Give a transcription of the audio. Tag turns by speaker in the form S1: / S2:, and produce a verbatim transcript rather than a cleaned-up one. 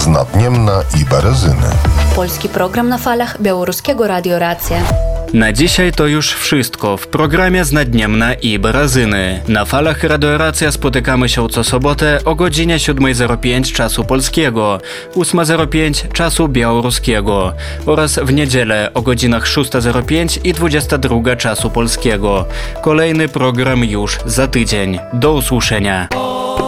S1: Nadniemna i Berezyny.
S2: Polski program na falach Białoruskiego Radio Racja.
S3: Na dzisiaj to już wszystko w programie z Nadniemna i Berezyny. Na falach Radio Racja spotykamy się co sobotę o godzinie siódma zero pięć czasu polskiego, ósma zero pięć czasu białoruskiego oraz w niedzielę o godzinach szósta zero pięć i dwudziesta druga czasu polskiego. Kolejny program już za tydzień. Do usłyszenia.